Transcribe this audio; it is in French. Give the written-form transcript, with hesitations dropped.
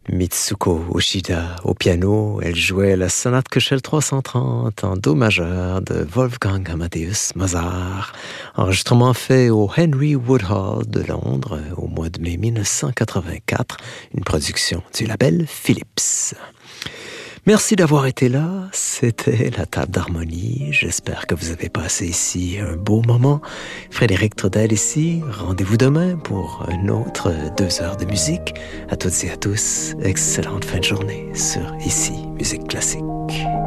Mitsuko Ushida au piano, elle jouait la sonate Köchel 330 en do majeur de Wolfgang Amadeus Mozart, enregistrement fait au Henry Woodhall de Londres au mois de mai 1984, une production du label Philips. Merci d'avoir été là, c'était la table d'harmonie, j'espère que vous avez passé ici un beau moment. Frédéric Trudel ici, rendez-vous demain pour une autre 2 heures de musique. À toutes et à tous, excellente fin de journée sur Ici Musique Classique.